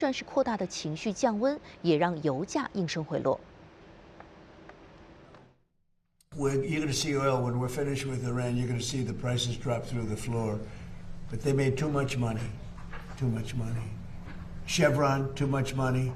战事扩大的情绪降温，也让油价应声回落。 You're going to see oil when we're finished with Iran. You're going to see the prices drop through the floor. But they made too much money. Too much money. Chevron, too much money.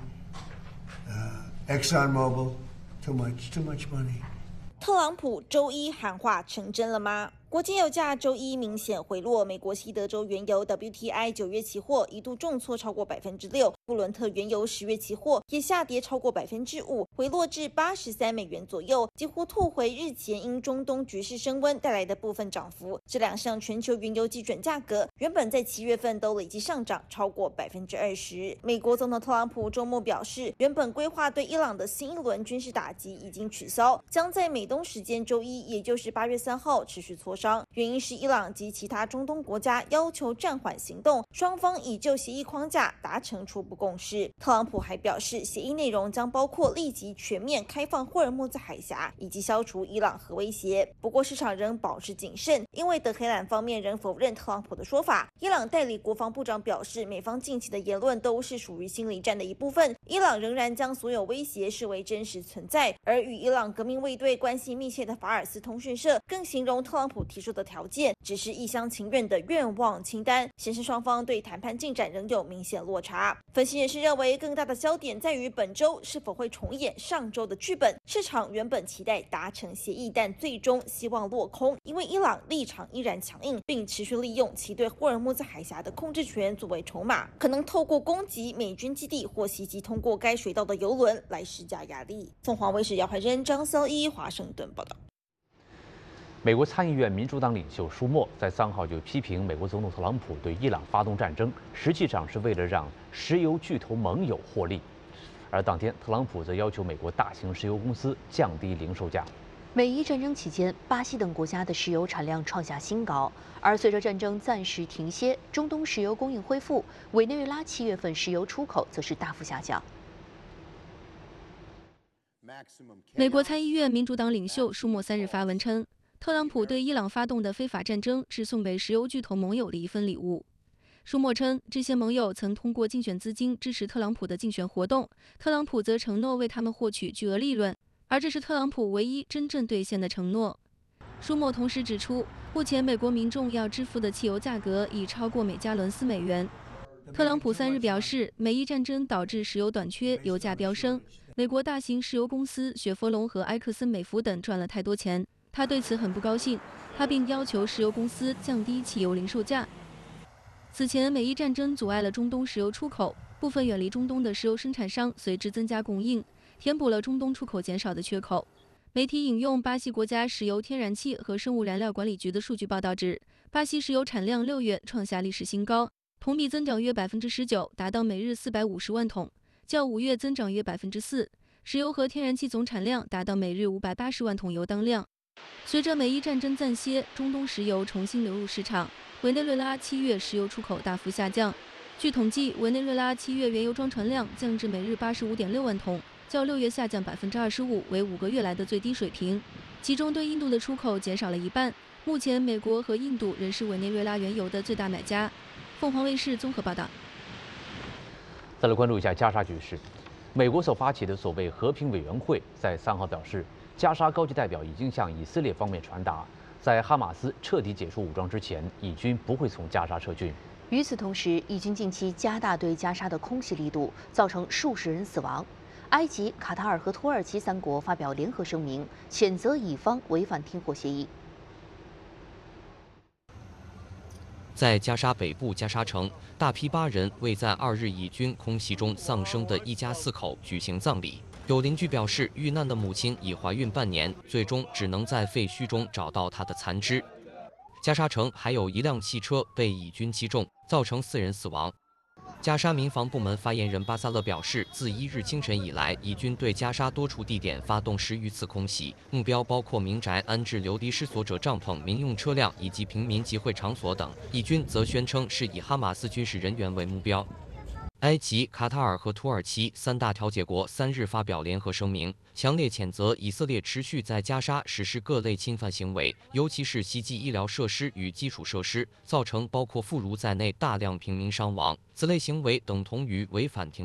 ExxonMobil, too much money. 特朗普周一喊话成真了吗？国际油价周一明显回落，美国西德州原油 WTI 9月期货一度重挫超过6%，布伦特原油10月期货也下跌超过5%，回落至$83左右，几乎吐回日前因中东局势升温带来的部分涨幅。这两项全球原油基准价格原本在7月份都累计上涨超过20%。美国总统特朗普周末表示，原本规划对伊朗的新一轮军事打击已经取消，将在美东时间周一，也就是8月3号持续磋商。原因是伊朗及其他中东国家要求暂缓行动，双方已就协议框架达成初步共识。特朗普还表示，协议内容将包括立即全面开放霍尔木兹海峡，以及消除伊朗核威胁。不过市场仍保持谨慎，因为德黑兰方面仍否认特朗普的说法。伊朗代理国防部长表示，美方近期的言论都是属于心理战的一部分，伊朗仍然将所有威胁视为真实存在。而与伊朗革命卫队关系密切的法尔斯通讯社更形容特朗普提出的条件只是一厢情愿的愿望清单，显示双方对谈判进展仍有明显落差。分析人士认为，更大的焦点在于本周是否会重演上周的剧本。市场原本期待达成协议，但最终希望落空，因为伊朗立场依然强硬，并持续利用其对霍尔木兹海峡的控制权作为筹码，可能透过攻击美军基地或袭击通过该水道的油轮来施加压力。凤凰卫视姚怀珍、张思一华盛顿报道。 美国参议院民主党领袖舒默在3号就批评美国总统特朗普对伊朗发动战争，实际上是为了让石油巨头盟友获利。而当天，特朗普则要求美国大型石油公司降低零售价。 美伊战争期间，巴西等国家的石油产量创下新高，而随着战争暂时停歇，中东石油供应恢复，委内瑞拉7月份石油出口则是大幅下降。 美国参议院民主党领袖舒默3日发文称，特朗普对伊朗发动的非法战争是送给石油巨头盟友的一份礼物。舒默称，这些盟友曾通过竞选资金支持特朗普的竞选活动，特朗普则承诺为他们获取巨额利润，而这是特朗普唯一真正兑现的承诺。舒默同时指出，目前美国民众要支付的汽油价格已超过每加仑4美元。特朗普3日表示，美伊战争导致石油短缺，油价飙升，美国大型石油公司雪佛龙和埃克森美孚等赚了太多钱。他对此很不高兴，他并要求石油公司降低汽油零售价。此前，美伊战争阻碍了中东石油出口，部分远离中东的石油生产商随之增加供应，填补了中东出口减少的缺口。媒体引用巴西国家石油、天然气和生物燃料管理局的数据报道指，巴西石油产量6月创下历史新高，同比增长约19%，达到每日450万桶，较5月增长约4%。石油和天然气总产量达到每日580万桶油当量。随着美伊战争暂歇，中东石油重新流入市场，委内瑞拉7月石油出口大幅下降。据统计，委内瑞拉7月原油装船量降至每日85.6万桶，较6月下降25%，为5个月来的最低水平。其中对印度的出口减少了一半。目前，美国和印度仍是委内瑞拉原油的最大买家。凤凰卫视综合报道。 再来关注一下加沙局势。美国所发起的所谓和平委员会在3号表示，加沙高级代表已经向以色列方面传达，在哈马斯彻底解除武装之前，以军不会从加沙撤军。 与此同时，以军近期加大对加沙的空袭力度，造成数十人死亡。埃及、卡塔尔和土耳其3国发表联合声明，谴责以方违反停火协议。 在加沙北部加沙城，大批巴人为在2日以军空袭中丧生的一家4口举行葬礼。有邻居表示，遇难的母亲已怀孕半年，最终只能在废墟中找到她的残肢。加沙城还有一辆汽车被以军击中，造成4人死亡。加沙民防部门发言人巴萨勒表示，自1日清晨以来，以军对加沙多处地点发动10余次空袭，目标包括民宅、安置流离失所者帐篷、民用车辆以及平民集会场所等。以军则宣称是以哈马斯军事人员为目标。 埃及、卡塔尔和土耳其3大调解国3日发表联合声明，强烈谴责以色列持续在加沙实施各类侵犯行为，尤其是袭击医疗设施与基础设施，造成包括妇孺在内大量平民伤亡。此类行为等同于违反停